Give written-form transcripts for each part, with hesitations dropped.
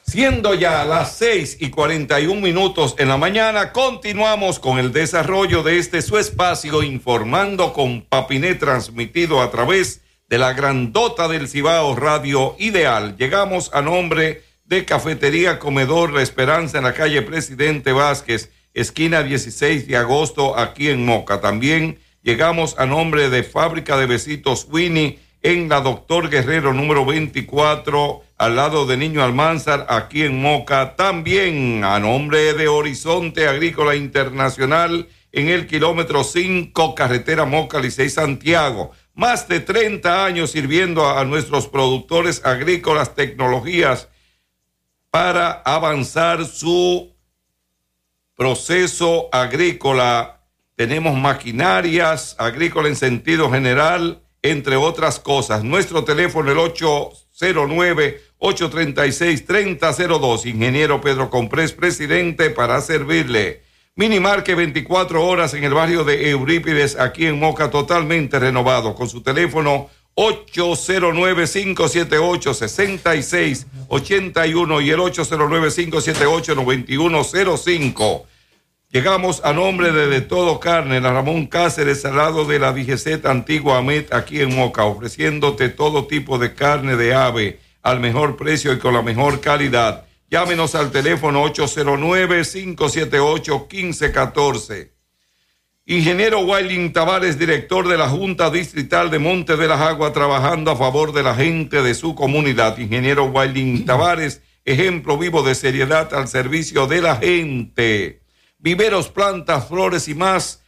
Siendo ya las 6:41 en la mañana, continuamos con el desarrollo de este su espacio Informando con Papiné, transmitido a través de la grandota del Cibao Radio Ideal. Llegamos a nombre de Cafetería Comedor La Esperanza en la calle Presidente Vázquez, esquina 16 de agosto, aquí en Moca. También llegamos a nombre de Fábrica de Besitos Winnie en la Doctor Guerrero número 24, al lado de Niño Almanzar, aquí en Moca. También a nombre de Horizonte Agrícola Internacional en el kilómetro 5, carretera Moca Licey Santiago. Más de 30 años sirviendo a nuestros productores agrícolas tecnologías para avanzar su proceso agrícola. Tenemos maquinarias agrícolas en sentido general, entre otras cosas. Nuestro teléfono el 809-836-3002. Ingeniero Pedro Comprés, presidente, para servirle. Minimarket 24 horas en el barrio de Eurípides, aquí en Moca, totalmente renovado, con su teléfono 809-578-6681 y el 809-578-9105. Llegamos a nombre de Todo Carne, la Ramón Cáceres, al lado de la DGZ Antigua Amet, aquí en Moca, ofreciéndote todo tipo de carne de ave al mejor precio y con la mejor calidad. Llámenos al teléfono 809-578-1514. Ingeniero Wailin Tavares, director de la Junta Distrital de Monte de las Aguas, trabajando a favor de la gente de su comunidad. Ingeniero Wailin Tavares, ejemplo vivo de seriedad al servicio de la gente. Viveros, plantas, flores y más,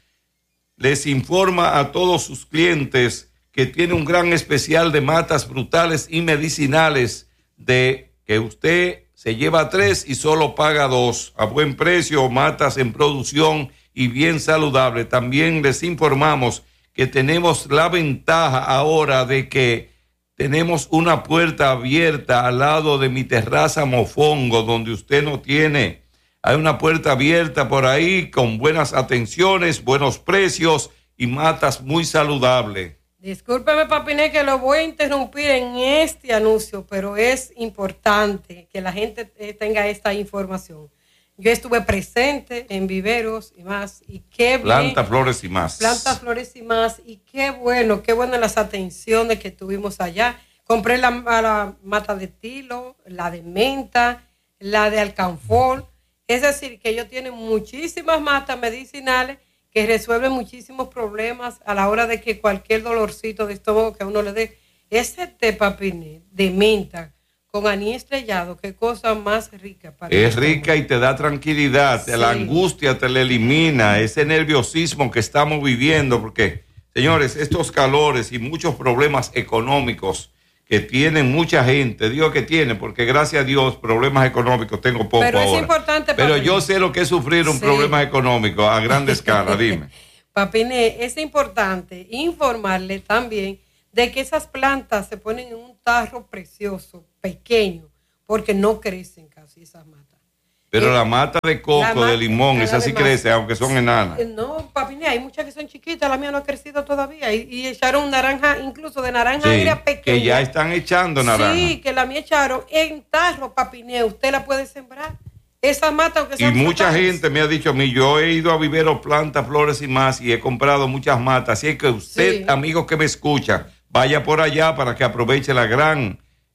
les informa a todos sus clientes que tiene un gran especial de matas frutales y medicinales, de que usted se lleva 3 y solo paga 2 a buen precio, matas en producción y bien saludable. También les informamos que tenemos la ventaja ahora de que tenemos una puerta abierta al lado de mi terraza Mofongo, donde usted no tiene. Hay una puerta abierta por ahí con buenas atenciones, buenos precios y matas muy saludables. Discúlpeme, Papiné, que lo voy a interrumpir en este anuncio, pero es importante que la gente tenga esta información. Yo estuve presente en Viveros y más, y qué bien. Plantas, flores y más. Plantas, flores y más, y qué bueno las atenciones que tuvimos allá. Compré la mata de tilo, la de menta, la de alcanfor. Es decir, que ellos tienen muchísimas matas medicinales que resuelven muchísimos problemas a la hora de que cualquier dolorcito de estómago que a uno le dé. Ese té, Papiné, de menta con anís estrellado, qué cosa más rica. Es rica y te da tranquilidad, sí. La angustia te la elimina, ese nerviosismo que estamos viviendo, porque, señores, estos calores y muchos problemas económicos que tienen mucha gente, digo que tienen, porque gracias a Dios problemas económicos tengo poco pero ahora. Es importante, pero yo sé lo que es sufrir un problema económico a gran escala, dime. Papiné, es importante informarle también de que esas plantas se ponen en un tarro precioso, pequeño, porque no crecen casi esas matas. Pero la mata de coco, de limón, esa sí crece, aunque son enanas. No, Papiné, hay muchas que son chiquitas, la mía no ha crecido todavía. Y echaron naranja, incluso de naranja agria pequeña. Que ya están echando naranja. Sí, que la mía echaron en tarro, Papiné, usted la puede sembrar. Esa mata, aunque y mucha gente me ha dicho a mí, yo he ido a Viveros, plantas, flores y más, y he comprado muchas matas. Así es que usted, amigo que me escucha, vaya por allá para que aproveche la gran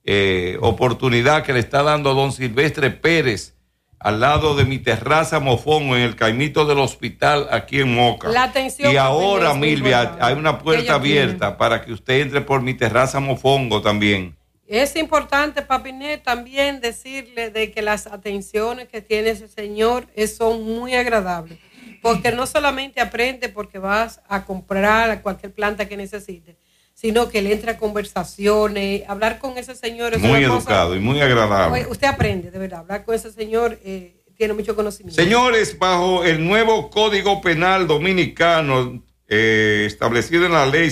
oportunidad que le está dando don Silvestre Pérez, al lado de mi terraza Mofongo, en el caimito del hospital aquí en Moca. La atención. Y ahora, Milvia, hay una puerta abierta para que usted entre por mi terraza Mofongo también. Es importante, Papiné, también decirle de que las atenciones que tiene ese señor son muy agradables, porque no solamente aprende porque vas a comprar cualquier planta que necesite, sino que le entra a conversaciones, hablar con ese señor. Es muy educado y muy agradable. Usted aprende, de verdad, hablar con ese señor tiene mucho conocimiento. Señores, bajo el nuevo Código Penal Dominicano, establecido en la ley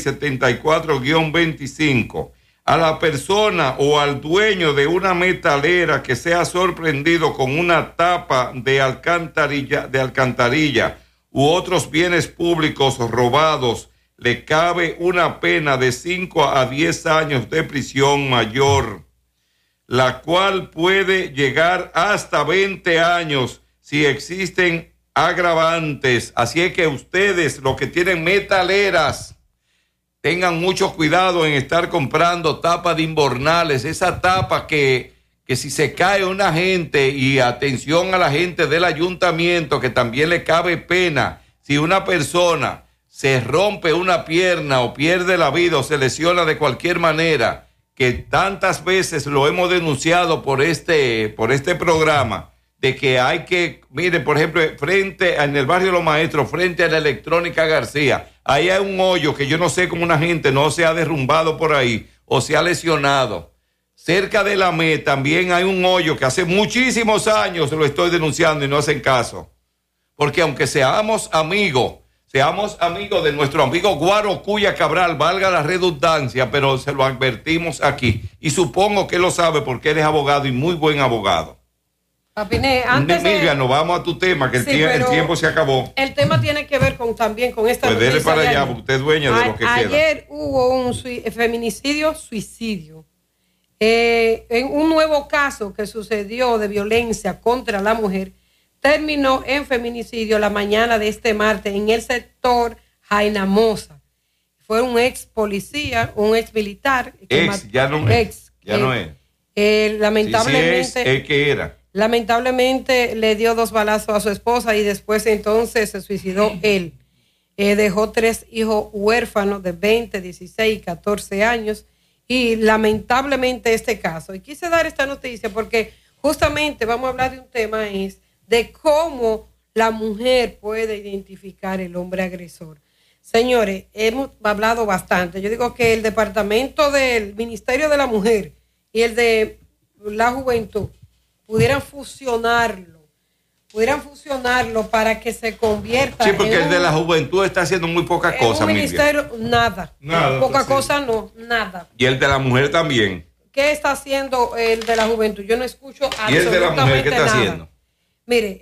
74-25, a la persona o al dueño de una metalera que sea sorprendido con una tapa de alcantarilla u otros bienes públicos robados, le cabe una pena de 5 a 10 años de prisión mayor. la cual puede llegar hasta 20 años si existen agravantes. Así es que ustedes, los que tienen metaleras, tengan mucho cuidado en estar comprando tapas de invernales, esa tapa que si se cae una gente, y atención a la gente del ayuntamiento, que también le cabe pena, si una persona se rompe una pierna o pierde la vida o se lesiona de cualquier manera, que tantas veces lo hemos denunciado por este programa, de que hay que, miren, por ejemplo, frente en el barrio Los Maestros, frente a la Electrónica García, ahí hay un hoyo que yo no sé cómo una gente no se ha derrumbado por ahí o se ha lesionado. Cerca de la ME también hay un hoyo que hace muchísimos años lo estoy denunciando y no hacen caso. Porque aunque seamos amigos de nuestro amigo Guarocuya Cabral, valga la redundancia, pero se lo advertimos aquí. Y supongo que él lo sabe porque él es abogado y muy buen abogado. Papiné, antes Miriam, nos vamos a tu tema, que el tiempo se acabó. El tema tiene que ver también con esta noticia. Pues dele para allá, porque usted es dueña de lo que queda. Ayer hubo un feminicidio-suicidio. En un nuevo caso que sucedió de violencia contra la mujer, terminó en feminicidio la mañana de este martes en el sector Jainamosa. Fue un ex policía, un ex militar. Ya no es. Lamentablemente. Sí, es que era. Lamentablemente le dio 2 balazos a su esposa y después entonces se suicidó él. Dejó 3 hijos huérfanos de 20, 16 y 14 años. Y lamentablemente este caso. Y quise dar esta noticia porque justamente vamos a hablar de un tema de cómo la mujer puede identificar el hombre agresor. Señores, hemos hablado bastante. Yo digo que el departamento del Ministerio de la Mujer y el de la Juventud pudieran fusionarlo para que se convierta. Sí, porque el de la Juventud está haciendo muy poca cosa. Un ministerio, nada. Poca cosa, no, nada. Y el de la mujer también. ¿Qué está haciendo el de la Juventud? Yo no escucho absolutamente nada. ¿Y el de la mujer qué está haciendo? Mire,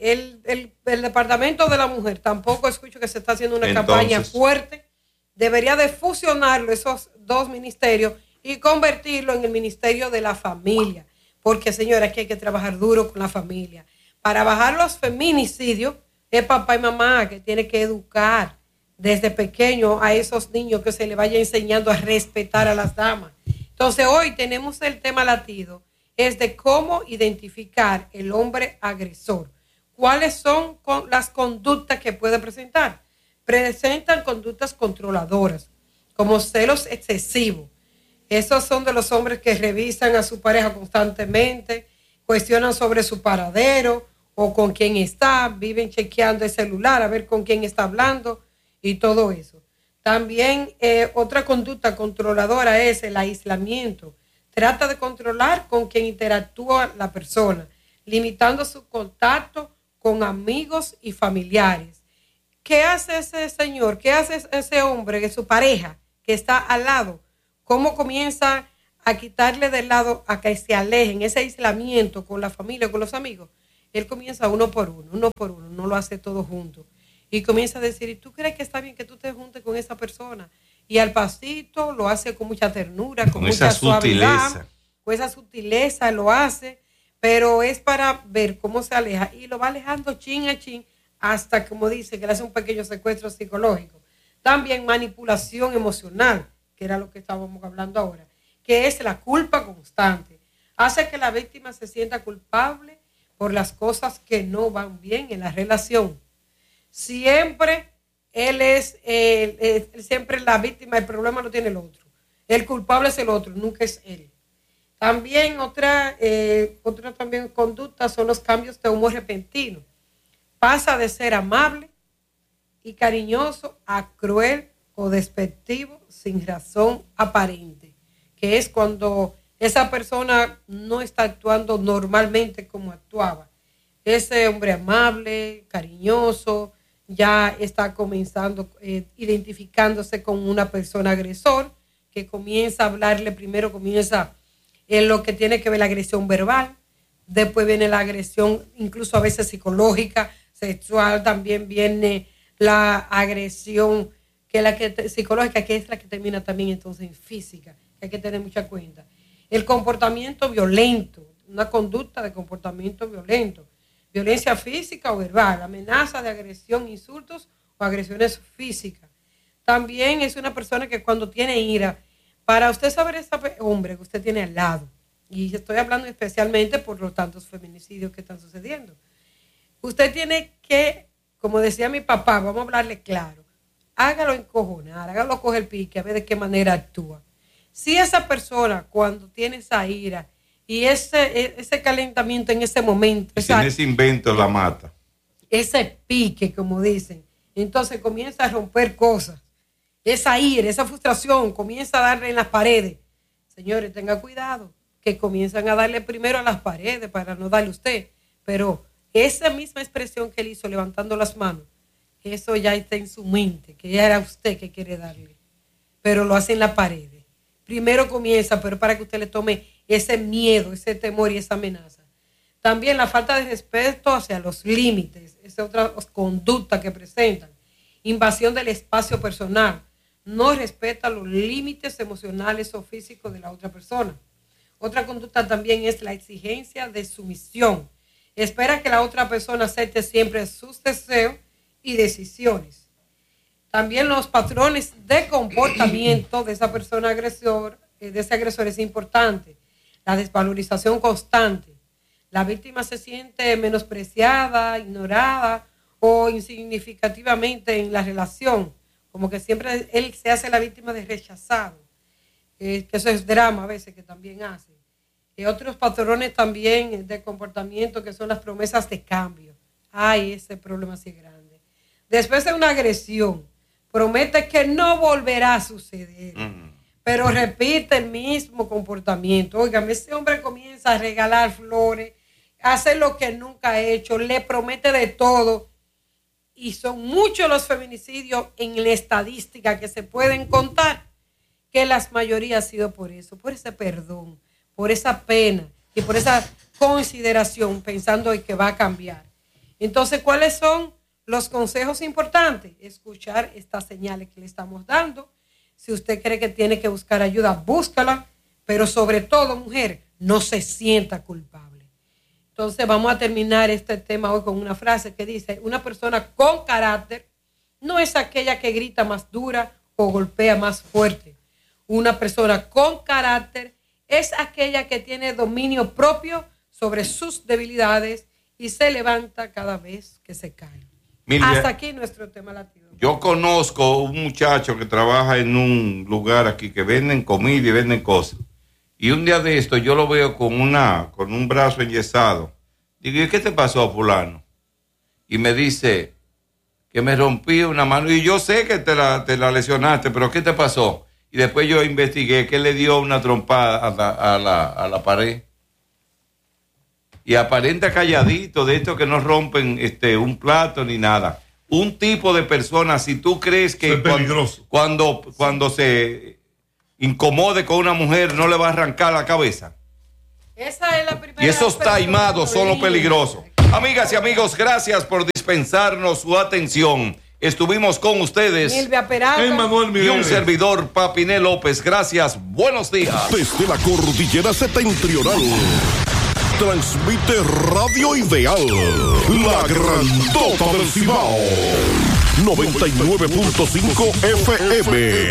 el departamento de la mujer tampoco escucho que se está haciendo una campaña fuerte. Debería de fusionarlo, esos 2 ministerios, y convertirlo en el Ministerio de la Familia. Porque, señora, aquí hay que trabajar duro con la familia. Para bajar los feminicidios, es papá y mamá que tiene que educar desde pequeño a esos niños, que se les vaya enseñando a respetar a las damas. Entonces, hoy tenemos el tema latido, es de cómo identificar el hombre agresor. ¿Cuáles son las conductas que puede presentar? Presentan conductas controladoras, como celos excesivos. Esos son de los hombres que revisan a su pareja constantemente, cuestionan sobre su paradero o con quién está, viven chequeando el celular a ver con quién está hablando y todo eso. También otra conducta controladora es el aislamiento. Trata de controlar con quien interactúa la persona, limitando su contacto con amigos y familiares. ¿Qué hace ese señor? ¿Qué hace ese hombre, que su pareja que está al lado? ¿Cómo comienza a quitarle del lado, a que se alejen, ese aislamiento con la familia, con los amigos? Él comienza uno por uno, no lo hace todo junto. Y comienza a decir, ¿y tú crees que está bien que tú te juntes con esa persona? Y al pasito lo hace con mucha ternura, con mucha suavidad, con esa sutileza lo hace, pero es para ver cómo se aleja y lo va alejando chin a chin hasta, como dice, que le hace un pequeño secuestro psicológico. También manipulación emocional, que era lo que estábamos hablando ahora, que es la culpa constante. Hace que la víctima se sienta culpable por las cosas que no van bien en la relación. Siempre él es siempre la víctima, el problema lo tiene el otro. El culpable es el otro, nunca es él. También otra también conducta son los cambios de humor repentino. Pasa de ser amable y cariñoso a cruel o despectivo sin razón aparente, que es cuando esa persona no está actuando normalmente como actuaba. Ese hombre amable, cariñoso, ya está comenzando, identificándose con una persona agresor, que comienza a hablarle, primero comienza en lo que tiene que ver la agresión verbal, después viene la agresión incluso a veces psicológica, sexual, también viene la agresión psicológica, que es la que termina también entonces en física, que hay que tener mucha cuenta. el comportamiento violento, una conducta de comportamiento violento, violencia física o verbal, amenaza de agresión, insultos o agresiones físicas. También es una persona que cuando tiene ira, para usted saber ese hombre que usted tiene al lado, y estoy hablando especialmente por los tantos feminicidios que están sucediendo, usted tiene que, como decía mi papá, vamos a hablarle claro, hágalo encojonar, hágalo coger pique, a ver de qué manera actúa. Si esa persona cuando tiene esa ira y ese calentamiento en ese momento, en ese invento la mata, ese pique, como dicen, entonces comienza a romper cosas, esa ira, esa frustración comienza a darle en las paredes. Señores, tenga cuidado, que comienzan a darle primero a las paredes para no darle a usted, pero esa misma expresión que él hizo levantando las manos, eso ya está en su mente, que ya era usted que quiere darle, pero lo hace en las paredes. Primero comienza, pero para que usted le tome ese miedo, ese temor y esa amenaza. También la falta de respeto hacia los límites, esa otra conducta que presentan. Invasión del espacio personal, no respeta los límites emocionales o físicos de la otra persona. Otra conducta también es la exigencia de sumisión. Espera que la otra persona acepte siempre sus deseos y decisiones. También los patrones de comportamiento de esa persona agresor, de ese agresor es importante. La desvalorización constante. La víctima se siente menospreciada, ignorada o insignificativamente en la relación. Como que siempre él se hace la víctima de rechazado. Que eso es drama a veces que también hace. Otros patrones también de comportamiento que son las promesas de cambio. Ay, ese problema sí es grande. Después de una agresión, promete que no volverá a suceder, pero repite el mismo comportamiento. Oigan, ese hombre comienza a regalar flores, hace lo que nunca ha hecho, le promete de todo. Y son muchos los feminicidios en la estadística que se pueden contar, que la mayoría ha sido por eso, por ese perdón, por esa pena y por esa consideración pensando en que va a cambiar. Entonces, ¿cuáles son los consejos importantes? Escuchar estas señales que le estamos dando. Si usted cree que tiene que buscar ayuda, búscala, pero sobre todo, mujer, no se sienta culpable. Entonces, vamos a terminar este tema hoy con una frase que dice, una persona con carácter no es aquella que grita más dura o golpea más fuerte. Una persona con carácter es aquella que tiene dominio propio sobre sus debilidades y se levanta cada vez que se cae. Mira, hasta aquí nuestro tema latino. Yo conozco un muchacho que trabaja en un lugar aquí que venden comida y venden cosas. Y un día de esto yo lo veo con un brazo enyesado. Digo, ¿y qué te pasó, fulano? Y me dice que me rompí una mano. Y yo sé que te la lesionaste, pero ¿qué te pasó? Y después yo investigué que le dio una trompada a la pared. Y aparenta calladito, de estos que no rompen un plato ni nada. Un tipo de persona, si tú crees que es peligroso. Cuando se incomode con una mujer, no le va a arrancar la cabeza. Esa es la primera. Y esos taimados son los peligrosos. Amigas y amigos, gracias por dispensarnos su atención. Estuvimos con ustedes y un servidor, Papiné López. Gracias, buenos días. Desde la cordillera septentrional, transmite Radio Ideal, la grandota del Cibao, 99.5 FM.